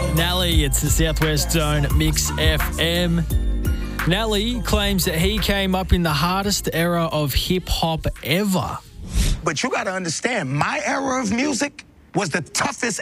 Nally, it's the Southwest Zone Mix FM. Nally claims that he came up in the hardest era of hip-hop ever. But you got to understand, my era of music was the toughest